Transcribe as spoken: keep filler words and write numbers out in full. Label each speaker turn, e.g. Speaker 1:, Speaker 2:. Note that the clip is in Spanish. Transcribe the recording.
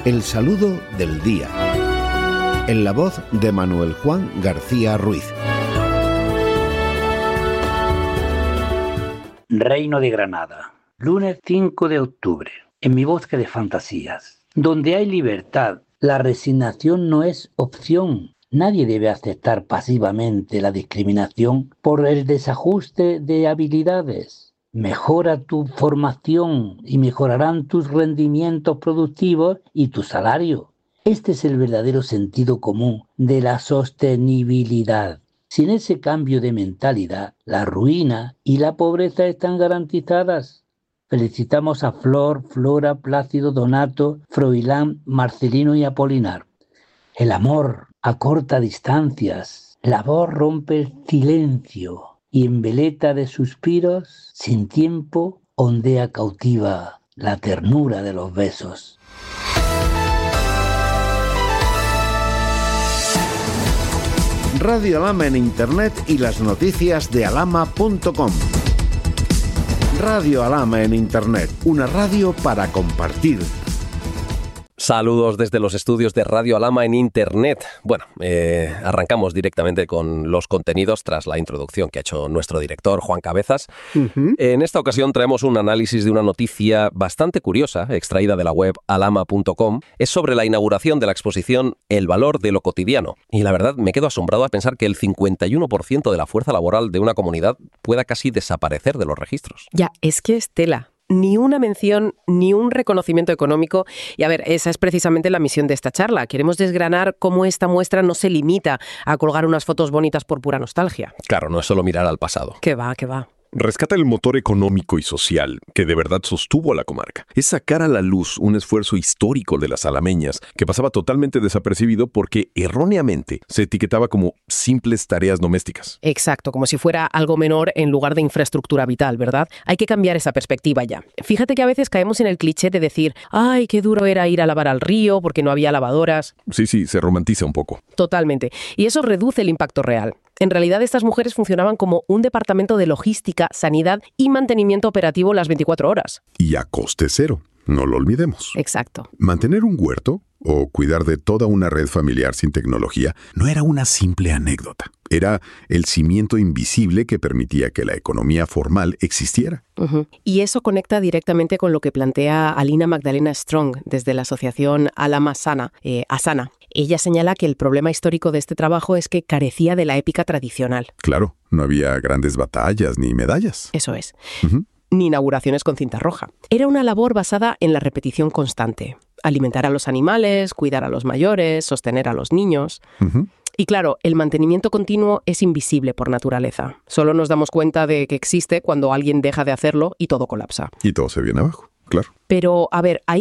Speaker 1: El saludo del día. En la voz de Manuel Juan García Ruiz.
Speaker 2: Reino de Granada, lunes cinco de octubre. En mi bosque de fantasías. Donde hay libertad, la resignación no es opción. Nadie debe aceptar pasivamente la discriminación por el desajuste de habilidades. Mejora tu formación y mejorarán tus rendimientos productivos y tu salario. Este es el verdadero sentido común de la sostenibilidad. Sin ese cambio de mentalidad, la ruina y la pobreza están garantizadas. Felicitamos a Flor, Flora, Plácido, Donato, Froilán, Marcelino y Apolinar. El amor acorta distancias, la voz rompe el silencio y en veleta de suspiros, sin tiempo, ondea cautiva la ternura de los besos.
Speaker 1: Radio Alhama en Internet y las noticias de alhama punto com. Radio Alhama en Internet, una radio para compartir.
Speaker 3: Saludos desde los estudios de Radio Alhama en Internet. Bueno, eh, arrancamos directamente con los contenidos tras la introducción que ha hecho nuestro director, Juan Cabezas. Uh-huh. En esta ocasión traemos un análisis de una noticia bastante curiosa, extraída de la web alhama punto com. Es sobre la inauguración de la exposición El valor de lo cotidiano. Y la verdad, me quedo asombrado a pensar que el cincuenta y uno por ciento de la fuerza laboral de una comunidad pueda casi desaparecer de los registros.
Speaker 4: Ya, es que es tela. Ni una mención, ni un reconocimiento económico. Y a ver, esa es precisamente la misión de esta charla. Queremos desgranar cómo esta muestra no se limita a colgar unas fotos bonitas por pura nostalgia.
Speaker 3: Claro, no es solo mirar al pasado.
Speaker 4: Que va, que va.
Speaker 5: Rescata el motor económico y social que de verdad sostuvo a la comarca. Es sacar a la luz un esfuerzo histórico de las alameñas que pasaba totalmente desapercibido porque erróneamente se etiquetaba como simples tareas domésticas.
Speaker 4: Exacto, como si fuera algo menor en lugar de infraestructura vital, ¿verdad? Hay que cambiar esa perspectiva ya. Fíjate que a veces caemos en el cliché de decir ¡ay, qué duro era ir a lavar al río porque no había lavadoras!
Speaker 5: Sí, sí, se romantiza un poco.
Speaker 4: Totalmente. Y eso reduce el impacto real. En realidad, estas mujeres funcionaban como un departamento de logística, sanidad y mantenimiento operativo las veinticuatro horas.
Speaker 5: Y a coste cero, no lo olvidemos.
Speaker 4: Exacto.
Speaker 5: Mantener un huerto o cuidar de toda una red familiar sin tecnología no era una simple anécdota. Era el cimiento invisible que permitía que la economía formal existiera.
Speaker 4: Uh-huh. Y eso conecta directamente con lo que plantea Alina Magdalena Strong desde la asociación Alhama Sana, eh, Asana. Ella señala que el problema histórico de este trabajo es que carecía de la épica tradicional.
Speaker 5: Claro, no había grandes batallas ni medallas.
Speaker 4: Eso es.
Speaker 5: Uh-huh.
Speaker 4: Ni inauguraciones con cinta roja. Era una labor basada en la repetición constante. Alimentar a los animales, cuidar a los mayores, sostener a los niños.
Speaker 5: Uh-huh.
Speaker 4: Y claro, el mantenimiento continuo es invisible por naturaleza. Solo nos damos cuenta de que existe cuando alguien deja de hacerlo y todo colapsa.
Speaker 5: Y todo se viene abajo, claro.
Speaker 4: Pero, a ver, hay